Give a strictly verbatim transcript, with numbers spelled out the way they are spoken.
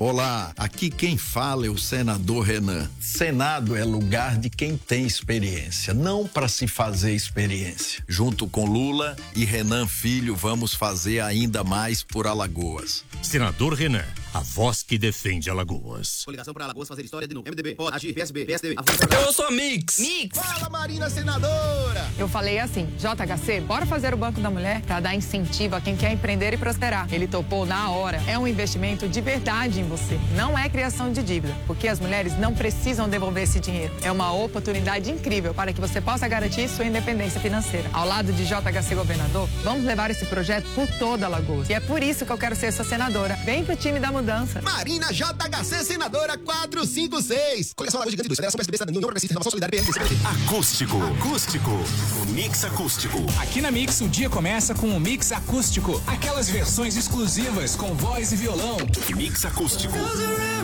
Olá, aqui quem fala é o senador Renan. Senado é lugar de quem tem experiência, não para se fazer experiência. Junto com Lula e Renan Filho, vamos fazer ainda mais por Alagoas. Senador Renan, a voz que defende Alagoas. Coligação para Alagoas fazer história de novo. M D B, pode agir, P S B, P S D B. Eu sou a Mix. Mix. Fala, Marina Senadora. Eu falei assim, J H C, bora fazer o Banco da Mulher para dar incentivo a quem quer empreender e prosperar. Ele topou na hora. É um investimento de verdade em você. Não é criação de dívida, porque as mulheres não precisam devolver esse dinheiro. É uma oportunidade incrível para que você possa garantir sua independência financeira. Ao lado de J H C governador, vamos levar esse projeto por toda Alagoas. E é por isso que eu quero ser sua senadora. Vem pro time da mudança. Marina J H C, senadora quatrocentos e cinquenta e seis. Coligação Alagoas Gigante Luz. Federação P S D B, Cidadania, União Progressista, Renovação Solidária, P M D C. Acústico. Acústico. O Mix Acústico. Aqui na Mix o dia começa com o Mix Acústico. Aquelas versões exclusivas com voz e violão. Mix Acústico.